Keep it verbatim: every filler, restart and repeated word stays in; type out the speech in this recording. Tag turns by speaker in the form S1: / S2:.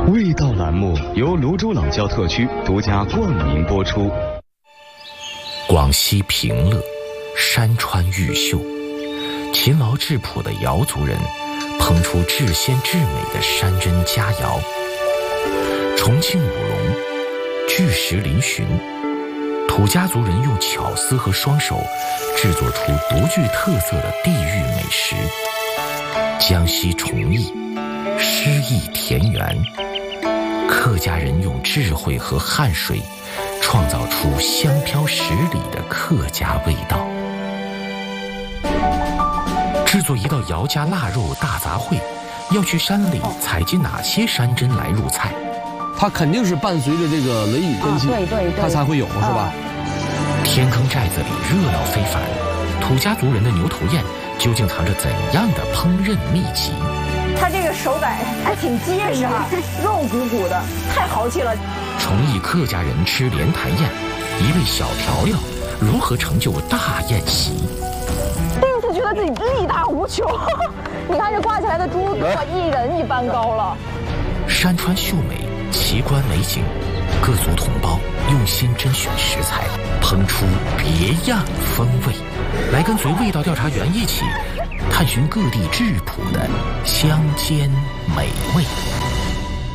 S1: 味道栏目由泸州老窖特区独家冠名播出。
S2: 广西平乐，山川毓秀，勤劳质朴的瑶族人烹出至鲜至美的山珍佳肴。重庆武隆，巨石嶙峋，土家族人用巧思和双手制作出独具特色的地域美食。江西崇义，诗意田园，客家人用智慧和汗水创造出香飘十里的客家味道。制作一道瑶家腊肉大杂烩，要去山里采集哪些山珍来入菜？
S3: 它肯定是伴随着这个雷雨天气，
S4: 啊、对对对，
S3: 它才会有，是吧？
S2: 天坑寨子里热闹非凡，土家族人的牛头宴究竟藏着怎样的烹饪秘籍？
S4: 它这个手感还挺结实哈，肉鼓鼓的，太豪气了。
S2: 崇义客家人吃莲台宴，一味小调料如何成就大宴席？
S4: 第一次觉得自己力大无穷，你看这挂起来的猪跟我一人一般高了。
S2: 山川秀美，奇观美景，各族同胞用心甄选食材，烹出别样风味。来跟随味道调查员一起探寻各地质朴的乡间美味。